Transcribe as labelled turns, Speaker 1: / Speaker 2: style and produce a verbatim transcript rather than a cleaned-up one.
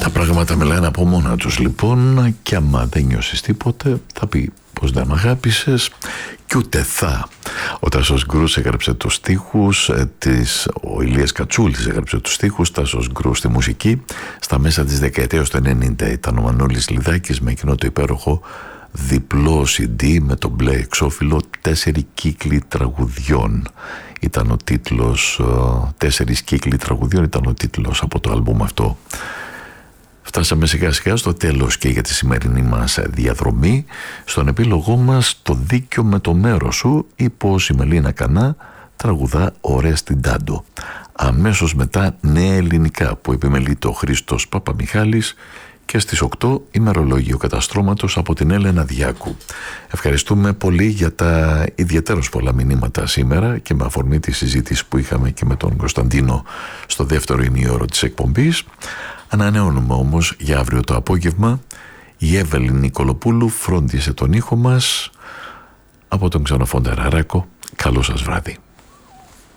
Speaker 1: Τα πράγματα μιλάνε από μόνα τους λοιπόν, και άμα δεν νιώσεις τίποτε θα πει πως δεν μ' αγάπησες κι ούτε θα. Ο Τάσος Γκρούς έγραψε τους στίχους της, ο Ηλίας Κατσούλης έγραψε τους στίχους, Τάσος Γκρούς στη μουσική. Στα μέσα της δεκαετίας του ενενήντα ήταν ο Μανώλης Λιδάκης με εκείνο το υπέροχο διπλό σι ντι με το μπλε εξώφυλλο, τέσσερι κύκλοι τραγουδιών ήταν ο τίτλος, τέσσερις κύκλοι τραγουδιών ήταν ο τίτλος από το άλμπουμ αυτό. Φτάσαμε σιγά σιγά στο τέλος και για τη σημερινή μας διαδρομή. Στον επίλογό μας το δίκιο με το μέρος σου, ή πως η Μελίνα Κανά τραγουδά ωραία στην Τάντο. Αμέσως μετά νέα ελληνικά που επιμελείται ο Χρήστος Παπαμιχάλης και στις οκτώ ημερολόγιο καταστρώματος από την Έλενα Διάκου. Ευχαριστούμε πολύ για τα ιδιαίτερως πολλά μηνύματα σήμερα και με αφορμή τη συζήτηση που είχαμε και με τον Κωνσταντίνο στο δεύτερο ημιώρο της εκπομπής. Ανανεώνουμε όμως για αύριο το απόγευμα. Η Εύελη Νικολοπούλου φρόντισε τον ήχο μας. Από τον Ξενοφόντα Ραράκο, καλό σας βράδυ.